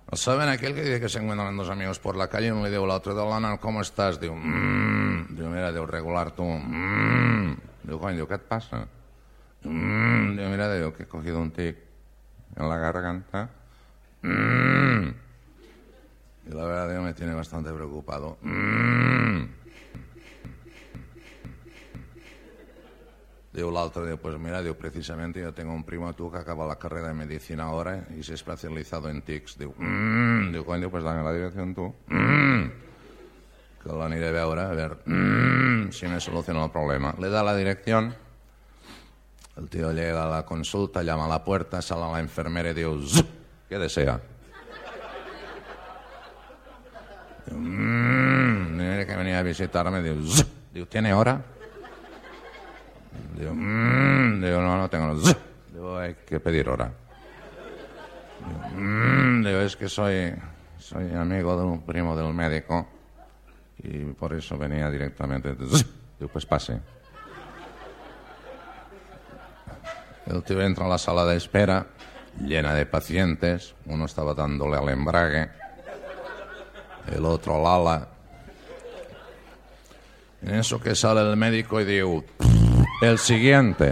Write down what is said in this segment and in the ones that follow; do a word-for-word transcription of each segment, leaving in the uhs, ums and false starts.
¿Saben aquel que dice que se encuentran dos amigos por la calle y uno le digo al otro, Lana, ¿cómo estás? Digo, mmm. Digo, mira, digo, regular tú. Mmm. Digo, coño, digo, ¿qué te pasa? Mmm. Digo, mira, digo, que he cogido un tic en la garganta. Mmm. Y la verdad, digo, me tiene bastante preocupado. Mmm. Digo, l'altre, digo, pues mira, digo, precisamente yo tengo un primo tú que acaba la carrera de medicina ahora y se ha especializado en tics. Digo, mmm, digo, coño, pues dame la dirección tú. Mmm, que l'aniré a veure, a ver, mmm, si me soluciona el problema. Le da la dirección, el tío llega a la consulta, llama a la puerta, sale a la enfermera y digo, ¡zup! ¿Qué desea? Digo, mmm, mira que venía a visitarme, digo, ¡zup! Digo, ¿tiene hora? Digo, mmm, digo, no, no tengo. Digo, hay que pedir hora. Digo, mmm, digo, es que soy, soy amigo de un primo del médico y por eso venía directamente. Digo, pues pase. El tío entra a la sala de espera, llena de pacientes. Uno estaba dándole al embrague, el otro al ala. En eso que sale el médico y digo, el siguiente.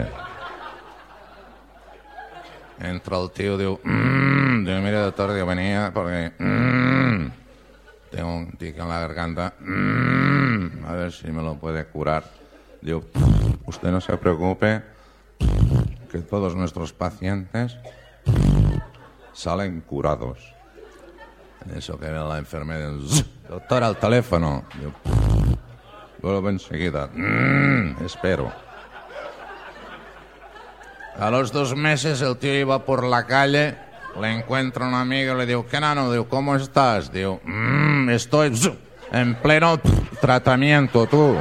Entra el tío, digo, mmm, digo, mire doctor, digo, venía porque mmm, tengo un tic en la garganta, mmm, a ver si me lo puede curar. Digo, usted no se preocupe, que todos nuestros pacientes salen curados. En eso que ve la enfermera, doctor, al teléfono. Digo, vuelvo enseguida, mmm, espero. A los dos meses el tío iba por la calle, le encuentra un amigo y le digo, ¿qué nano? Digo, ¿cómo estás? Digo, mmm, estoy en pleno tratamiento, tú.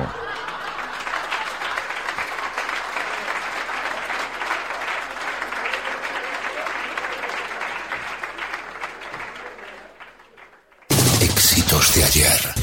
Éxitos de ayer.